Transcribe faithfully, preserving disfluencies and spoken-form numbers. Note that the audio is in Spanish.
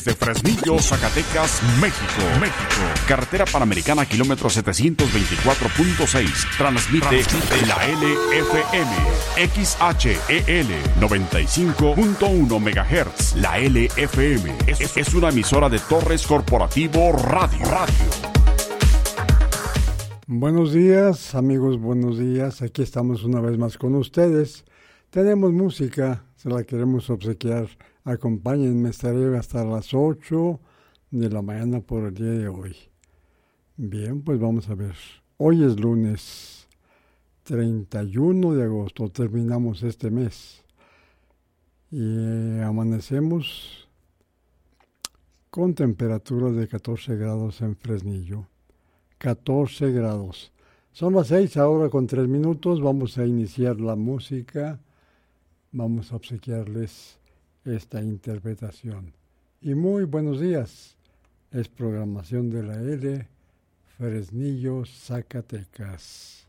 desde Fresnillo, Zacatecas, México. México. Carretera Panamericana, kilómetro setecientos veinticuatro punto seis. Transmite, Transmite la L F M, X H E L noventa y cinco punto uno megahertz. La L F M es, es una emisora de Torres Corporativo Radio. Radio. Buenos días, amigos, buenos días. Aquí estamos una vez más con ustedes. Tenemos música, se la queremos obsequiar. Acompáñenme, estaré hasta las ocho de la mañana por el día de hoy. Bien, pues vamos a ver. Hoy es lunes treinta y uno de agosto, terminamos este mes. Y amanecemos con temperaturas de catorce grados en Fresnillo. catorce grados. Son las seis ahora con tres minutos. Vamos a iniciar la música. Vamos a obsequiarles esta interpretación. Y muy buenos días. Es programación de la L, Fresnillo, Zacatecas.